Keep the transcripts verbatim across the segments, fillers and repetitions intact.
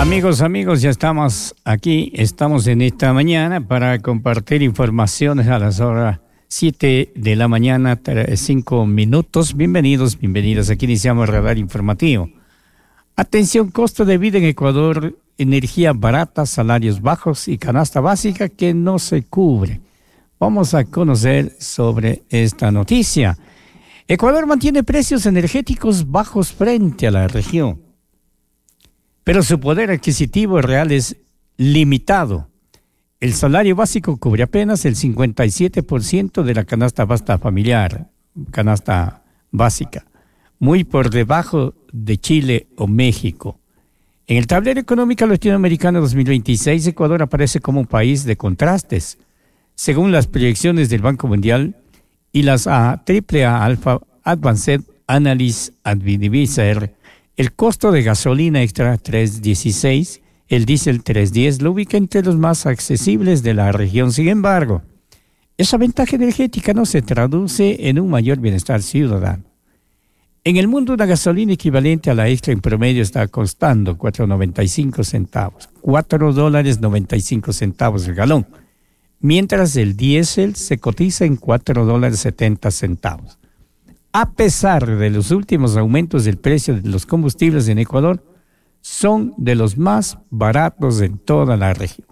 Amigos, amigos, ya estamos aquí, estamos en esta mañana para compartir informaciones a las horas siete de la mañana, cinco minutos. Bienvenidos, bienvenidas. Aquí iniciamos el radar informativo. Atención, costo de vida en Ecuador, energía barata, salarios bajos y canasta básica que no se cubre. Vamos a conocer sobre esta noticia. Ecuador mantiene precios energéticos bajos frente a la región, pero su poder adquisitivo real es limitado. El salario básico cubre apenas el cincuenta y siete por ciento de la canasta básica familiar, canasta básica, muy por debajo de Chile o México. En el tablero económico latinoamericano dos mil veintiséis, Ecuador aparece como un país de contrastes. Según las proyecciones del Banco Mundial y las triple A Alpha Advanced Analysis Advisor, el costo de gasolina extra tres dieciséis, el diésel tres diez lo ubica entre los más accesibles de la región. Sin embargo, esa ventaja energética no se traduce en un mayor bienestar ciudadano. En el mundo, una gasolina equivalente a la extra en promedio está costando cuatro noventa y cinco centavos, cuatro dólares noventa y cinco centavos el galón, mientras el diésel se cotiza en cuatro dólares setenta centavos. A pesar de los últimos aumentos del precio de los combustibles en Ecuador, son de los más baratos en toda la región.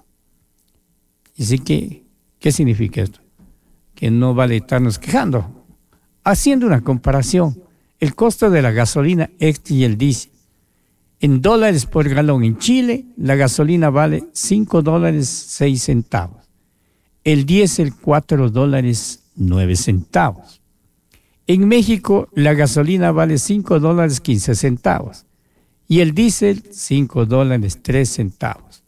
Así que, ¿qué significa esto? Que no vale estarnos quejando. Haciendo una comparación, el costo de la gasolina extra y el diésel. En dólares por galón en Chile, la gasolina vale cinco dólares seis centavos. El diésel cuatro dólares nueve centavos. En México, la gasolina vale cinco dólares quince centavos y el diésel cinco dólares tres centavos.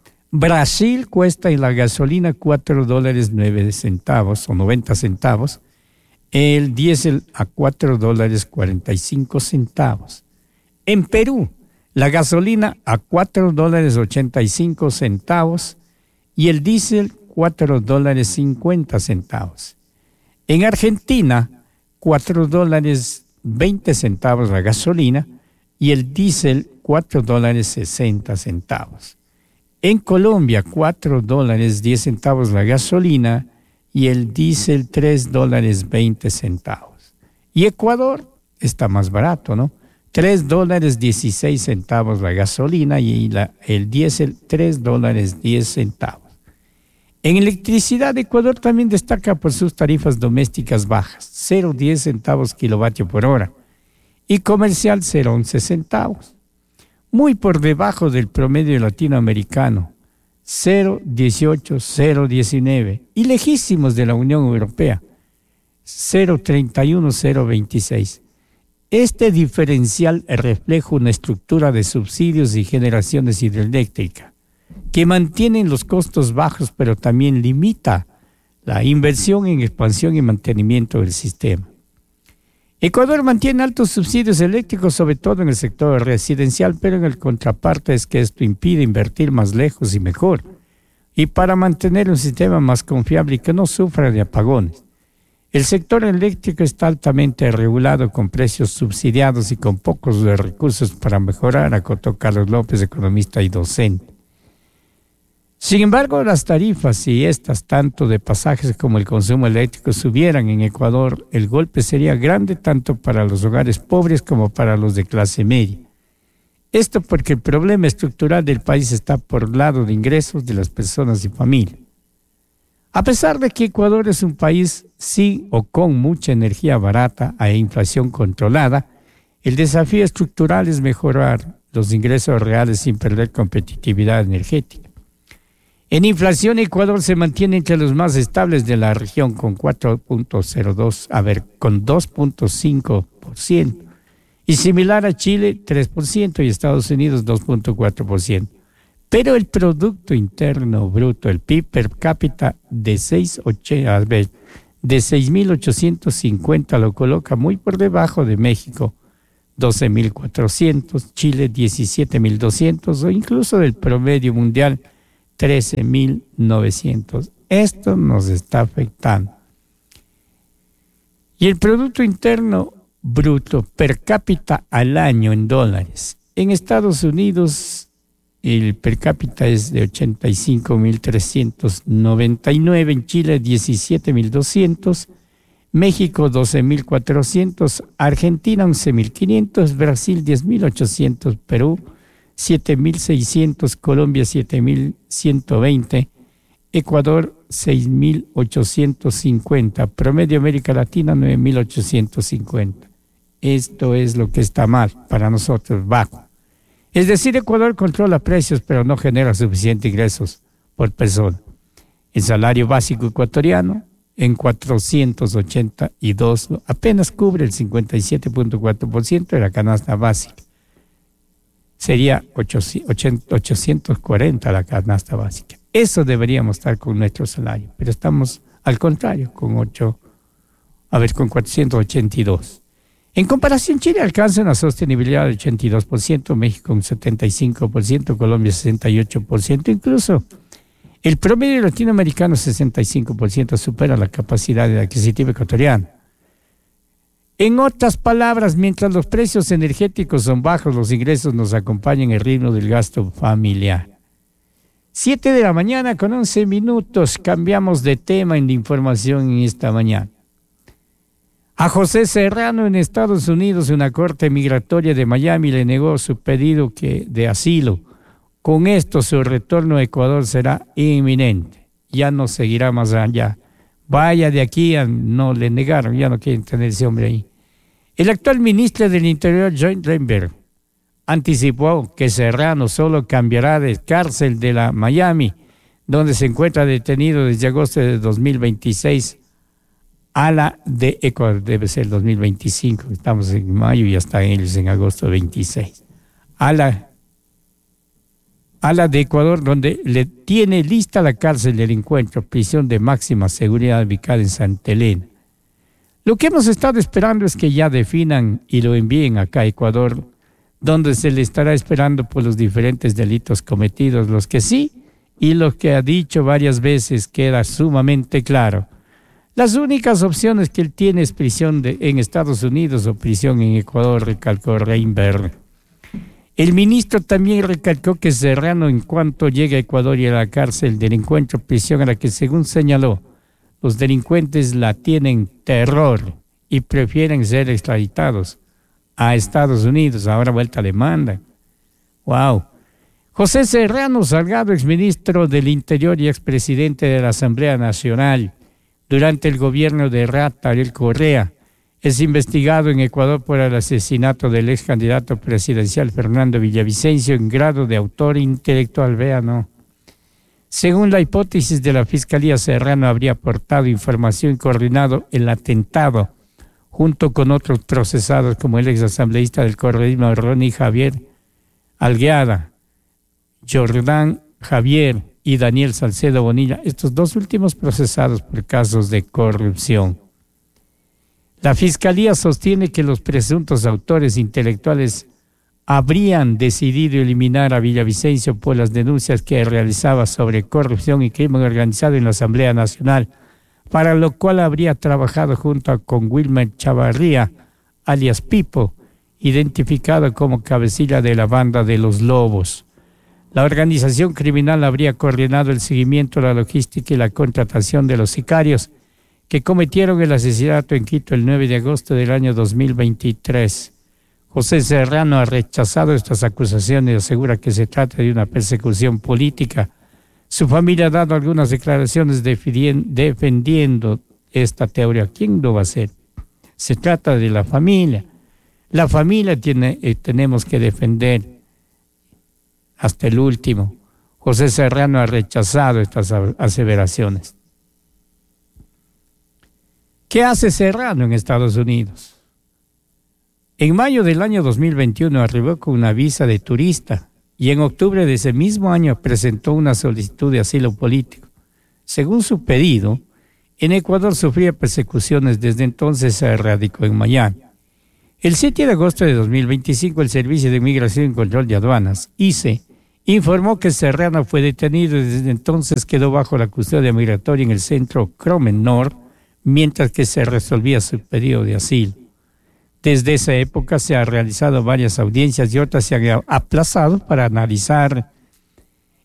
Brasil cuesta en la gasolina cuatro dólares nueve centavos o noventa centavos, el diésel a cuatro dólares cuarenta y cinco centavos. En Perú, la gasolina a cuatro dólares ochenta y cinco centavos y el diésel cuatro dólares cincuenta centavos. En Argentina, cuatro dólares veinte centavos la gasolina y el diésel cuatro dólares sesenta centavos. En Colombia, cuatro dólares diez centavos la gasolina y el diésel tres dólares veinte centavos. Y Ecuador está más barato, ¿no? tres dólares dieciséis centavos la gasolina y la, el diésel tres dólares diez centavos. En electricidad, Ecuador también destaca por sus tarifas domésticas bajas, cero coma diez centavos kilovatio por hora, y comercial cero coma once centavos, muy por debajo del promedio latinoamericano, cero coma dieciocho, cero coma diecinueve, y lejísimos de la Unión Europea, cero coma treinta y uno, cero coma veintiséis. Este diferencial refleja una estructura de subsidios y generaciones hidroeléctricas que mantienen los costos bajos, pero también limita la inversión en expansión y mantenimiento del sistema. Ecuador mantiene altos subsidios eléctricos, sobre todo en el sector residencial, pero en el contraparte es que esto impide invertir más lejos y mejor, y para mantener un sistema más confiable y que no sufra de apagones. El sector eléctrico está altamente regulado, con precios subsidiados y con pocos recursos para mejorar, acotó Carlos López, economista y docente. Sin embargo, las tarifas, si estas tanto de pasajes como el consumo eléctrico subieran en Ecuador, el golpe sería grande tanto para los hogares pobres como para los de clase media. Esto porque el problema estructural del país está por el lado de ingresos de las personas y familias. A pesar de que Ecuador es un país sin o con mucha energía barata e inflación controlada, el desafío estructural es mejorar los ingresos reales sin perder competitividad energética. En inflación, Ecuador se mantiene entre los más estables de la región con cuatro punto cero dos, a ver, con dos punto cinco por ciento, y similar a Chile, tres por ciento, y Estados Unidos, dos punto cuatro por ciento. Pero el Producto Interno Bruto, el P I B per cápita de seis mil ochocientos cincuenta lo coloca muy por debajo de México, doce mil cuatrocientos, Chile diecisiete mil doscientos o incluso del promedio mundial, trece mil novecientos. Esto nos está afectando. Y el Producto Interno Bruto per cápita al año en dólares. En Estados Unidos el per cápita es de ochenta y cinco mil trescientos noventa y nueve, en Chile diecisiete mil doscientos, México doce mil cuatrocientos, Argentina once mil quinientos, Brasil diez mil ochocientos, Perú siete mil seiscientos, Colombia siete mil ciento veinte, Ecuador seis mil ochocientos cincuenta, promedio América Latina nueve mil ochocientos cincuenta. Esto es lo que está mal para nosotros, bajo. Es decir, Ecuador controla precios, pero no genera suficientes ingresos por persona. El salario básico ecuatoriano en cuatrocientos ochenta y dos apenas cubre el cincuenta y siete punto cuatro por ciento de la canasta básica. Sería ochocientos cuarenta la canasta básica. Eso deberíamos estar con nuestro salario, pero estamos al contrario, con ocho, a ver, con cuatrocientos ochenta y dos. En comparación, Chile alcanza una sostenibilidad del ochenta y dos por ciento, México un setenta y cinco por ciento, Colombia sesenta y ocho por ciento, incluso el promedio latinoamericano sesenta y cinco por ciento supera la capacidad adquisitiva ecuatoriana. En otras palabras, mientras los precios energéticos son bajos, los ingresos nos acompañan el ritmo del gasto familiar. Siete de la mañana con once minutos, cambiamos de tema en la información en esta mañana. A José Serrano en Estados Unidos, una corte migratoria de Miami le negó su pedido que, de asilo. Con esto su retorno a Ecuador será inminente. Ya no seguirá más allá. Vaya de aquí, a, no le negaron, ya no quieren tener ese hombre ahí. El actual ministro del Interior, John Reinberg, anticipó que Serrano solo cambiará de cárcel de la Miami, donde se encuentra detenido desde agosto de dos mil veintiséis, a la de Ecuador, debe ser dos mil veinticinco, estamos en mayo y hasta ellos en agosto veintiséis, a la, a la de Ecuador, donde le tiene lista la cárcel del encuentro, prisión de máxima seguridad ubicada en Santa Elena. Lo que hemos estado esperando es que ya definan y lo envíen acá a Ecuador, donde se le estará esperando por los diferentes delitos cometidos, los que sí y los que ha dicho varias veces queda sumamente claro. Las únicas opciones que él tiene es prisión de, en Estados Unidos o prisión en Ecuador, recalcó Reinberg. El ministro también recalcó que Serrano, en cuanto llegue a Ecuador y a la cárcel del encuentro, prisión a la que, según señaló, los delincuentes la tienen terror y prefieren ser extraditados a Estados Unidos. Ahora vuelta a demanda. ¡Wow! José Serrano Salgado, exministro del Interior y expresidente de la Asamblea Nacional, durante el gobierno de Rafael Correa, es investigado en Ecuador por el asesinato del ex candidato presidencial Fernando Villavicencio en grado de autor intelectual. Vea, no. Según la hipótesis de la Fiscalía, Serrano habría aportado información y coordinado el atentado junto con otros procesados como el ex asambleísta del correísmo Ronnie Javier Algueada, Jordán Javier y Daniel Salcedo Bonilla, estos dos últimos procesados por casos de corrupción. La Fiscalía sostiene que los presuntos autores intelectuales habrían decidido eliminar a Villavicencio por las denuncias que realizaba sobre corrupción y crimen organizado en la Asamblea Nacional, para lo cual habría trabajado junto con Wilmer Chavarría, alias Pipo, identificado como cabecilla de la banda de los Lobos. La organización criminal habría coordinado el seguimiento, la logística y la contratación de los sicarios que cometieron el asesinato en Quito el nueve de agosto del año dos mil veintitrés. José Serrano ha rechazado estas acusaciones y asegura que se trata de una persecución política. Su familia ha dado algunas declaraciones defendiendo esta teoría. ¿Quién lo va a hacer? Se trata de la familia. La familia tiene, eh, tenemos que defender hasta el último. José Serrano ha rechazado estas aseveraciones. ¿Qué hace Serrano en Estados Unidos? En mayo del año dos mil veintiuno arribó con una visa de turista y en octubre de ese mismo año presentó una solicitud de asilo político. Según su pedido, en Ecuador sufría persecuciones, desde entonces se radicó en Miami. El siete de agosto de dos mil veinticinco, el Servicio de Inmigración y Control de Aduanas, I C E, informó que Serrano fue detenido y desde entonces quedó bajo la custodia migratoria en el centro Cromen North, mientras que se resolvía su pedido de asilo. Desde esa época se han realizado varias audiencias y otras se han aplazado para analizar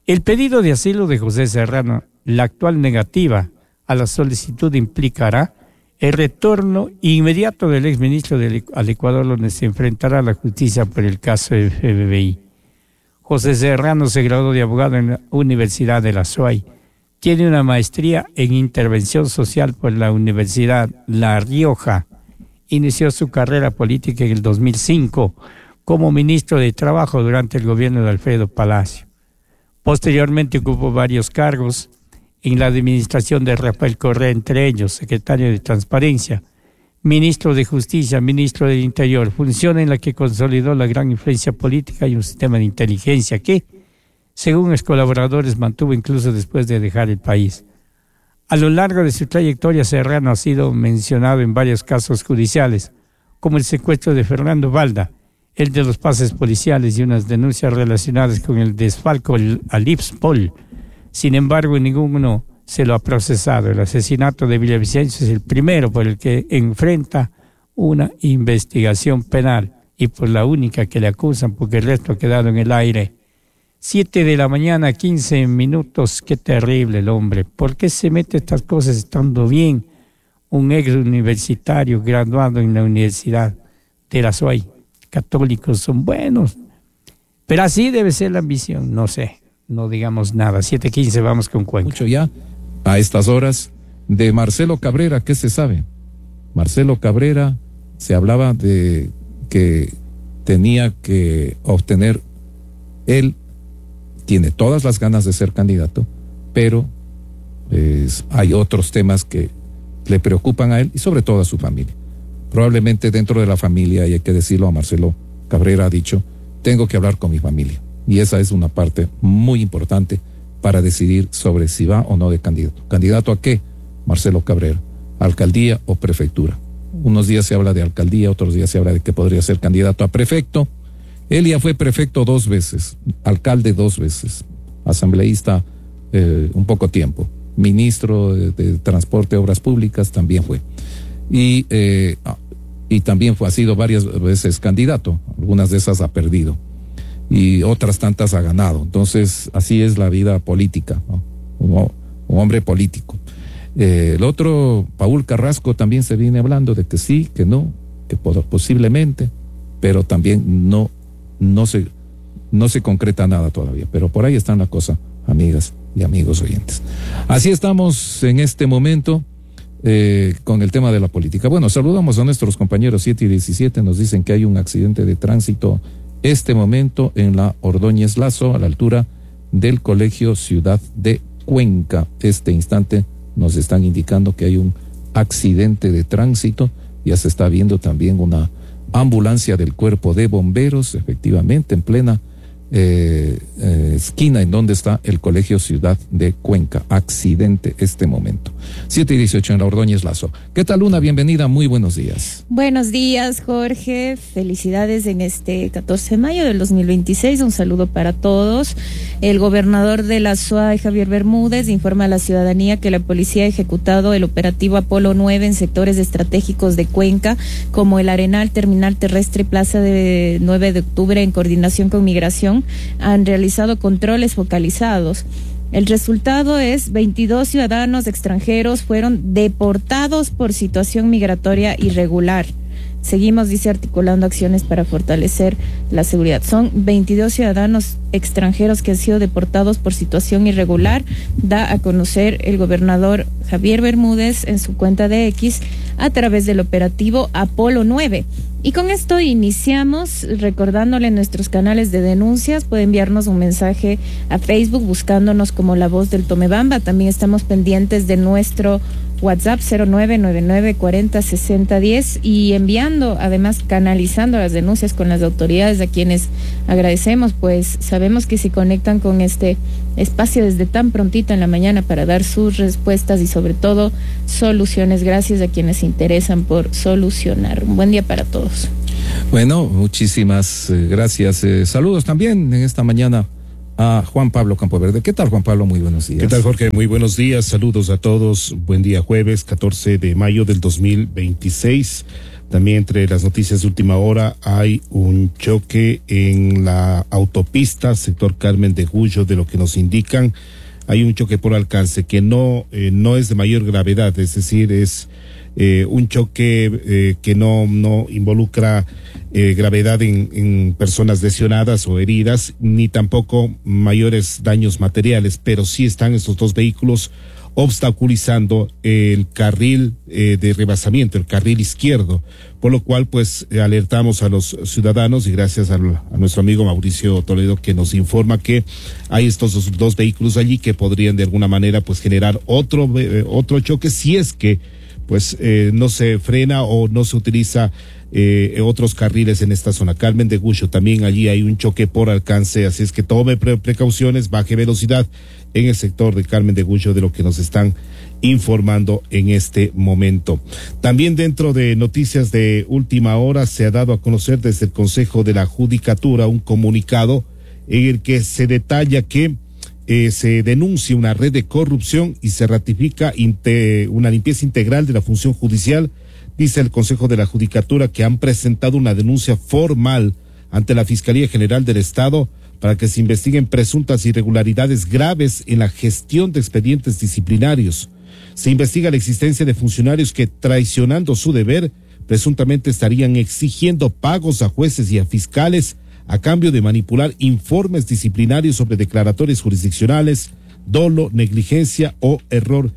El pedido de asilo de José Serrano, la actual negativa a la solicitud implicará el retorno inmediato del exministro del, al Ecuador, donde se enfrentará a la justicia por el caso de F B I. José Serrano se graduó de abogado en la Universidad de la S U A Y. Tiene una maestría en intervención social por la Universidad La Rioja. Inició su carrera política en el dos mil cinco como ministro de Trabajo durante el gobierno de Alfredo Palacio. Posteriormente ocupó varios cargos en la administración de Rafael Correa, entre ellos secretario de Transparencia, ministro de Justicia, ministro del Interior, función en la que consolidó la gran influencia política y un sistema de inteligencia que, según los colaboradores, mantuvo incluso después de dejar el país. A lo largo de su trayectoria, Serrano ha sido mencionado en varios casos judiciales, como el secuestro de Fernando Valda, el de los pases policiales y unas denuncias relacionadas con el desfalco al IPSPOL. Sin embargo, ninguno se lo ha procesado. El asesinato de Villavicencio es el primero por el que enfrenta una investigación penal y por la única que le acusan, porque el resto ha quedado en el aire. Siete de la mañana, quince minutos. Qué terrible el hombre. ¿Por qué se mete estas cosas estando bien? Un ex universitario graduado en la Universidad de la S U A Y. Católicos son buenos. Pero así debe ser la ambición. No sé, no digamos nada. siete quince, vamos con Cuenca. Mucho ya, a estas horas, de Marcelo Cabrera, ¿qué se sabe? Marcelo Cabrera, se hablaba de que tenía que obtener, él tiene todas las ganas de ser candidato, pero pues, hay otros temas que le preocupan a él y sobre todo a su familia. Probablemente dentro de la familia, y hay que decirlo, a Marcelo Cabrera ha dicho, tengo que hablar con mi familia. Y esa es una parte muy importante para decidir sobre si va o no de candidato. ¿Candidato a qué? Marcelo Cabrera, alcaldía o prefectura. Unos días se habla de alcaldía, otros días se habla de que podría ser candidato a prefecto. Él ya fue prefecto dos veces, alcalde dos veces, asambleísta eh, un poco tiempo, ministro de, de Transporte y Obras Públicas también fue. Y, eh, y también fue, ha sido varias veces candidato, algunas de esas ha perdido y otras tantas ha ganado. Entonces, así es la vida política, ¿no? un, un hombre político. Eh, el otro, Paul Carrasco, también se viene hablando de que sí, que no, que posiblemente, pero también no, no se, no se concreta nada todavía. Pero por ahí están la cosa, amigas y amigos oyentes. Así estamos en este momento. Eh, con el tema de la política. Bueno, saludamos a nuestros compañeros siete y diecisiete, nos dicen que hay un accidente de tránsito este momento en la Ordóñez Lazo, a la altura del Colegio Ciudad de Cuenca. Este instante nos están indicando que hay un accidente de tránsito, ya se está viendo también una ambulancia del Cuerpo de Bomberos, efectivamente en plena Eh, eh, esquina en donde está el Colegio Ciudad de Cuenca. Accidente este momento. siete y dieciocho en la Ordóñez Lazo. ¿Qué tal, Luna? Bienvenida, muy buenos días. Buenos días, Jorge. Felicidades en este catorce de mayo del dos mil veintiséis. Un saludo para todos. El gobernador de la S U A Y, Javier Bermúdez, informa a la ciudadanía que la policía ha ejecutado el operativo Apolo nueve en sectores estratégicos de Cuenca, como el Arenal, Terminal Terrestre y Plaza de nueve de octubre, en coordinación con Migración. Han realizado controles focalizados. El resultado es veintidós ciudadanos extranjeros fueron deportados por situación migratoria irregular. Seguimos, dice, articulando acciones para fortalecer la seguridad. Son veintidós ciudadanos extranjeros que han sido deportados por situación irregular, da a conocer el gobernador Javier Bermúdez en su cuenta de X a través del operativo Apolo nueve. Y con esto iniciamos recordándole nuestros canales de denuncias. Puede enviarnos un mensaje a Facebook buscándonos como La Voz del Tomebamba. También estamos pendientes de nuestro WhatsApp cero nueve nueve nueve cuarenta sesenta diez y enviando, además canalizando las denuncias con las autoridades, a quienes agradecemos, pues sabemos que se conectan con este espacio desde tan prontito en la mañana para dar sus respuestas y sobre todo soluciones. Gracias a quienes se interesan por solucionar. Un buen día para todos. Bueno, muchísimas eh, gracias. Eh, saludos también en esta mañana a Juan Pablo Campoverde. ¿Qué tal, Juan Pablo? Muy buenos días. ¿Qué tal, Jorge? Muy buenos días. Saludos a todos. Buen día, jueves catorce de mayo del dos mil veintiséis. También entre las noticias de última hora hay un choque en la autopista, sector Carmen de Gullo, de lo que nos indican. Hay un choque por alcance que no, eh, no es de mayor gravedad, es decir, es eh, un choque eh, que no, no involucra eh, gravedad en, en personas lesionadas o heridas, ni tampoco mayores daños materiales, pero sí están estos dos vehículos obstaculizando el carril eh, de rebasamiento, el carril izquierdo, por lo cual pues eh, alertamos a los ciudadanos y gracias a, a nuestro amigo Mauricio Toledo que nos informa que hay estos dos, dos vehículos allí que podrían de alguna manera pues generar otro eh, otro choque si es que pues eh, no se frena o no se utiliza eh, otros carriles en esta zona. Carmen de Gullo, también allí hay un choque por alcance, así es que tome pre precauciones, baje velocidad en el sector de Carmen de Gullo, de lo que nos están informando en este momento. También dentro de noticias de última hora se ha dado a conocer desde el Consejo de la Judicatura un comunicado en el que se detalla que eh, se denuncia una red de corrupción y se ratifica una limpieza integral de la función judicial. Dice el Consejo de la Judicatura que han presentado una denuncia formal ante la Fiscalía General del Estado para que se investiguen presuntas irregularidades graves en la gestión de expedientes disciplinarios. Se investiga la existencia de funcionarios que, traicionando su deber, presuntamente estarían exigiendo pagos a jueces y a fiscales a cambio de manipular informes disciplinarios sobre declaratorias jurisdiccionales, dolo, negligencia o error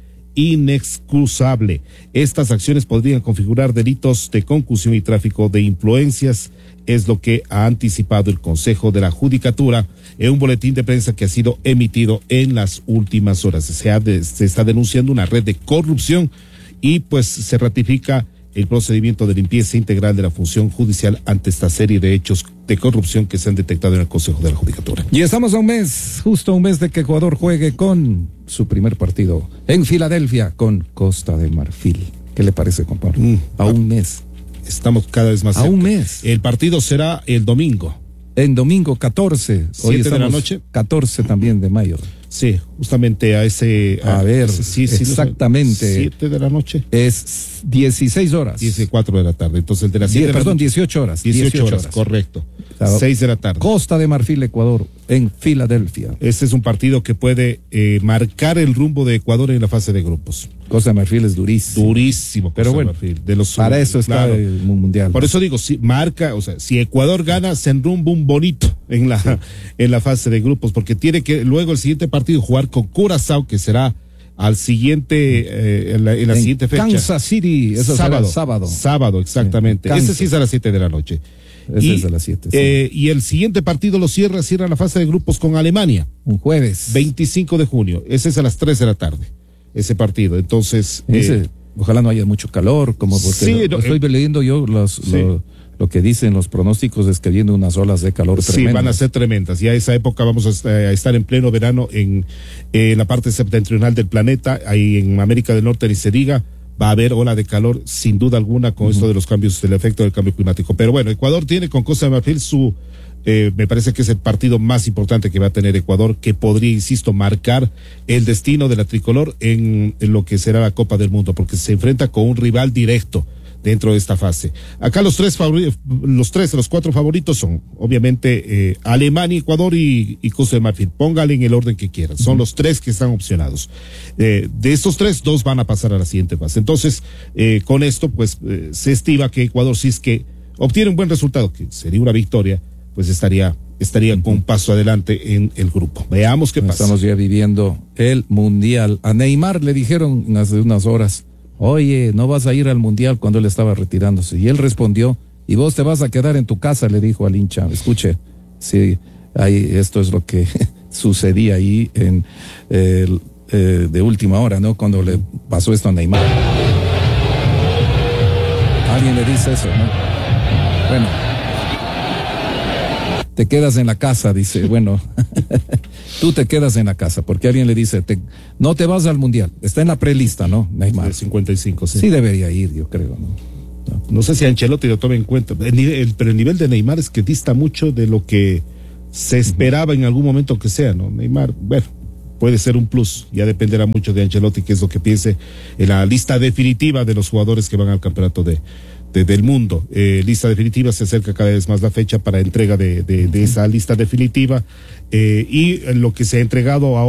inexcusable. Estas acciones podrían configurar delitos de concusión y tráfico de influencias, es lo que ha anticipado el Consejo de la Judicatura en un boletín de prensa que ha sido emitido en las últimas horas. Se, ha de, se está denunciando una red de corrupción y pues se ratifica el procedimiento de limpieza integral de la función judicial ante esta serie de hechos de corrupción que se han detectado en el Consejo de la Judicatura. Y estamos a un mes, justo a un mes de que Ecuador juegue con su primer partido en Filadelfia con Costa de Marfil. ¿Qué le parece, compadre? Mm, a un mes. Estamos cada vez más a cerca. un mes. El partido será el domingo. En domingo catorce. Hoy siete de la noche. catorce también de mayo. Sí, justamente a ese... A, a ver, sí, sí, exactamente. siete de la noche. Es dieciséis horas. dieciséis de la tarde. Entonces el de las siete de la Perdón, noche, dieciocho horas. dieciocho horas, correcto. seis de la tarde. Costa de Marfil, Ecuador, en Filadelfia. Este es un partido que puede eh, marcar el rumbo de Ecuador en la fase de grupos. Costa de Marfil es durísimo. Durísimo, pero bueno, de Marfil, de los, para eso está claro, el mundial. Por eso digo, si marca, o sea, si Ecuador gana, se enrumba un bonito en la, sí. en la fase de grupos, porque tiene que luego el siguiente partido jugar con Curazao, que será al siguiente, eh, en la, en la en siguiente fecha. Kansas City, eso sábado. Será sábado. Sábado, exactamente. Ese sí es a las siete de la noche. Ese y, es a las siete. Sí. Eh, y el siguiente partido lo cierra, cierra la fase de grupos con Alemania. Un jueves. veinticinco de junio. Ese es a las tres de la tarde. Ese partido. Entonces. Ese, eh, ojalá no haya mucho calor, como porque sí, lo, no, estoy eh, leyendo yo los, sí. lo, lo que dicen los pronósticos es que vienen unas olas de calor sí, tremendas. Sí, van a ser tremendas. Ya a esa época vamos a, a estar en pleno verano en eh, la parte septentrional del planeta, ahí en América del Norte, ni se diga. Va a haber ola de calor, sin duda alguna, con uh-huh. esto de los cambios, del efecto del cambio climático. Pero bueno, Ecuador tiene con Costa de Marfil su, eh, me parece que es el partido más importante que va a tener Ecuador, que podría, insisto, marcar el destino de la tricolor en, en lo que será la Copa del Mundo, porque se enfrenta con un rival directo dentro de esta fase. Acá los tres favoritos, los tres, los cuatro favoritos son, obviamente, eh, Alemania, Ecuador y, y Costa de Marfil. Póngale en el orden que quieran. Son uh-huh. los tres que están opcionados. Eh, de estos tres, dos van a pasar a la siguiente fase. Entonces, eh, con esto, pues, eh, se estima que Ecuador, si es que obtiene un buen resultado, que sería una victoria, pues estaría, estaría uh-huh. con un paso adelante en el grupo. Veamos qué pasa. Estamos ya viviendo el Mundial. A Neymar le dijeron hace unas horas, oye, no vas a ir al Mundial, cuando él estaba retirándose. Y él respondió, y vos te vas a quedar en tu casa, le dijo al hincha. Escuche, sí, ahí esto es lo que sucedía ahí en eh, eh, de última hora, ¿no? Cuando le pasó esto a Neymar. Alguien le dice eso, ¿no? Bueno, te quedas en la casa, dice, bueno, tú te quedas en la casa, porque alguien le dice, te, no te vas al Mundial, está en la prelista, ¿no? Neymar. El cincuenta y cinco, sí. Sí debería ir, yo creo, ¿no? No, no sé si Ancelotti lo tome en cuenta, el nivel, pero el nivel de Neymar es que dista mucho de lo que se esperaba uh-huh. en algún momento que sea, ¿no? Neymar, bueno, puede ser un plus, ya dependerá mucho de Ancelotti, que es lo que piense en la lista definitiva de los jugadores que van al campeonato de, de, del mundo. Eh, lista definitiva, se acerca cada vez más la fecha para entrega de, de, de esa lista definitiva, eh, y lo que se ha entregado ahora